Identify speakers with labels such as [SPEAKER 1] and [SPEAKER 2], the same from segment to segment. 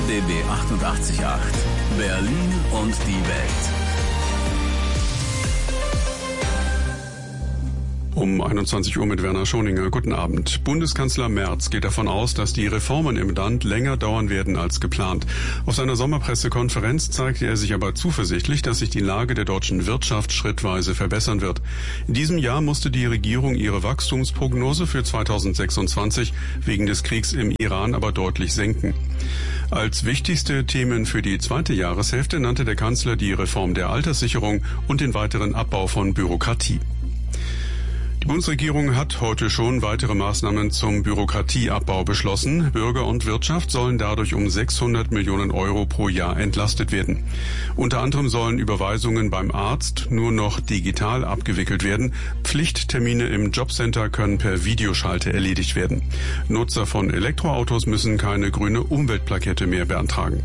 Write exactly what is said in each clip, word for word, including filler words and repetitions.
[SPEAKER 1] B B achtundachtzig Komma acht. Berlin und die Welt.
[SPEAKER 2] Um einundzwanzig Uhr mit Werner Schoninger. Guten Abend. Bundeskanzler Merz geht davon aus, dass die Reformen im Land länger dauern werden als geplant. Auf seiner Sommerpressekonferenz zeigte er sich aber zuversichtlich, dass sich die Lage der deutschen Wirtschaft schrittweise verbessern wird. In diesem Jahr musste die Regierung ihre Wachstumsprognose für zweitausendsechsundzwanzig wegen des Kriegs im Iran aber deutlich senken. Als wichtigste Themen für die zweite Jahreshälfte nannte der Kanzler die Reform der Alterssicherung und den weiteren Abbau von Bürokratie. Die Bundesregierung hat heute schon weitere Maßnahmen zum Bürokratieabbau beschlossen. Bürger und Wirtschaft sollen dadurch um sechshundert Millionen Euro pro Jahr entlastet werden. Unter anderem sollen Überweisungen beim Arzt nur noch digital abgewickelt werden. Pflichttermine im Jobcenter können per Videoschalte erledigt werden. Nutzer von Elektroautos müssen keine grüne Umweltplakette mehr beantragen.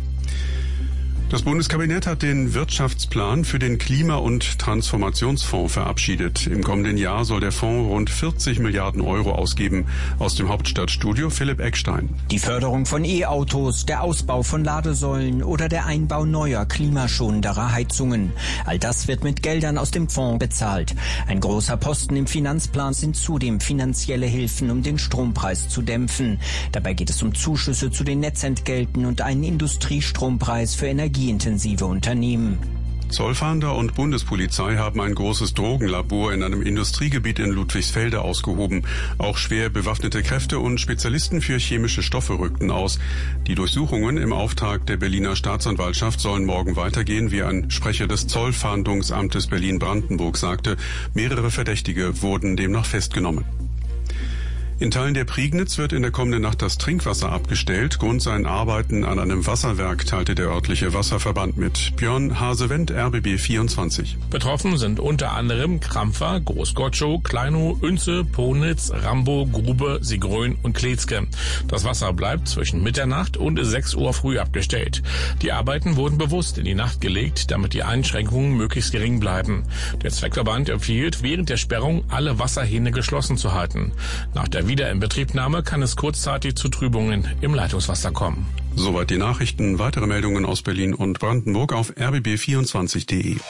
[SPEAKER 2] Das Bundeskabinett hat den Wirtschaftsplan für den Klima- und Transformationsfonds verabschiedet. Im kommenden Jahr soll der Fonds rund vierzig Milliarden Euro ausgeben. Aus dem Hauptstadtstudio Philipp Eckstein.
[SPEAKER 3] Die Förderung von E-Autos, der Ausbau von Ladesäulen oder der Einbau neuer, klimaschonenderer Heizungen. All das wird mit Geldern aus dem Fonds bezahlt. Ein großer Posten im Finanzplan sind zudem finanzielle Hilfen, um den Strompreis zu dämpfen. Dabei geht es um Zuschüsse zu den Netzentgelten und einen Industriestrompreis für Energie. Intensive Unternehmen.
[SPEAKER 2] Zollfahnder und Bundespolizei haben ein großes Drogenlabor in einem Industriegebiet in Ludwigsfelde ausgehoben. Auch schwer bewaffnete Kräfte und Spezialisten für chemische Stoffe rückten aus. Die Durchsuchungen im Auftrag der Berliner Staatsanwaltschaft sollen morgen weitergehen, wie ein Sprecher des Zollfahndungsamtes Berlin-Brandenburg sagte. Mehrere Verdächtige wurden demnach festgenommen. In Teilen der Prignitz wird in der kommenden Nacht das Trinkwasser abgestellt. Grund seien Arbeiten an einem Wasserwerk, teilte der örtliche Wasserverband mit. Björn Hasewendt, R B B vierundzwanzig.
[SPEAKER 4] Betroffen sind unter anderem Krampfer, Großgotschow, Kleinow, Oense, Ponitz, Rambo, Grube, Sigrön und Kletzke. Das Wasser bleibt zwischen Mitternacht und sechs Uhr früh abgestellt. Die Arbeiten wurden bewusst in die Nacht gelegt, damit die Einschränkungen möglichst gering bleiben. Der Zweckverband empfiehlt, während der Sperrung alle Wasserhähne geschlossen zu halten. Nach der Wiederinbetriebnahme kann es kurzzeitig zu Trübungen im Leitungswasser kommen.
[SPEAKER 2] Soweit die Nachrichten. Weitere Meldungen aus Berlin und Brandenburg auf r b b vierundzwanzig punkt de.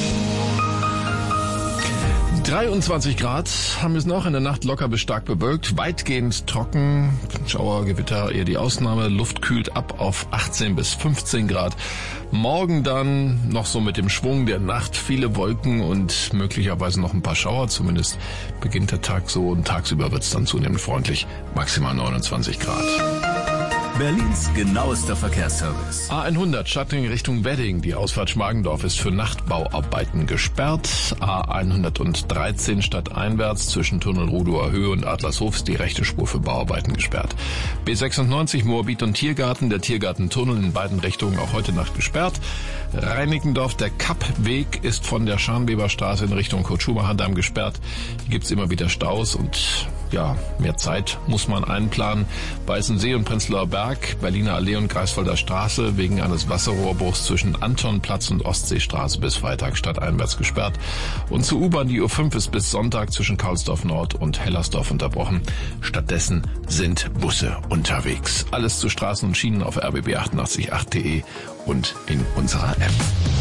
[SPEAKER 5] dreiundzwanzig Grad haben wir es noch, in der Nacht locker bis stark bewölkt, weitgehend trocken, Schauergewitter eher die Ausnahme, Luft kühlt ab auf achtzehn bis fünfzehn Grad. Morgen dann noch so mit dem Schwung der Nacht, viele Wolken und möglicherweise noch ein paar Schauer, zumindest beginnt der Tag so und tagsüber wird es dann zunehmend freundlich, maximal neunundzwanzig Grad.
[SPEAKER 1] Berlins genauester Verkehrsservice.
[SPEAKER 5] A hundert Schattling Richtung Wedding. Die Ausfahrt Schmargendorf ist für Nachtbauarbeiten gesperrt. A hundertdreizehn stadteinwärts zwischen Tunnel Rudower Höhe und Adlershof ist die rechte Spur für Bauarbeiten gesperrt. B sechsundneunzig Moabit und Tiergarten. Der Tiergartentunnel in beiden Richtungen auch heute Nacht gesperrt. Reinickendorf, der Kappweg ist von der Scharnweberstraße in Richtung Kurt-Schumacher-Damm gesperrt. Hier gibt's immer wieder Staus und ja, mehr Zeit muss man einplanen. Weißensee und Prenzlauer Berg, Berliner Allee und Greifswalder Straße wegen eines Wasserrohrbruchs zwischen Antonplatz und Ostseestraße bis Freitag stadteinwärts gesperrt. Und zur U-Bahn die U fünf ist bis Sonntag zwischen Karlsdorf Nord und Hellersdorf unterbrochen. Stattdessen sind Busse unterwegs. Alles zu Straßen und Schienen auf r b b achtundachtzig punkt acht punkt de und in unserer App.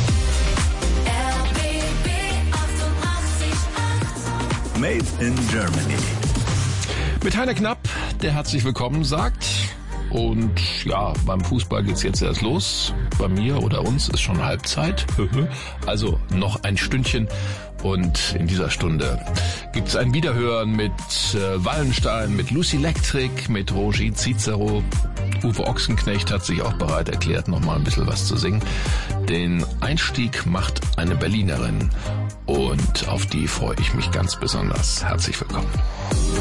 [SPEAKER 1] R B B achtundachtzig Komma acht. Made in Germany.
[SPEAKER 5] Mit Heiner Knapp, der herzlich willkommen sagt. Und ja, beim Fußball geht's jetzt erst los. Bei mir oder uns ist schon Halbzeit. Also noch ein Stündchen. Und in dieser Stunde gibt's ein Wiederhören mit äh, Wallenstein, mit Lucy Electric, mit Roger Cicero. Uwe Ochsenknecht hat sich auch bereit erklärt, noch mal ein bisschen was zu singen. Den Einstieg macht eine Berlinerin. Und auf die freue ich mich ganz besonders. Herzlich willkommen.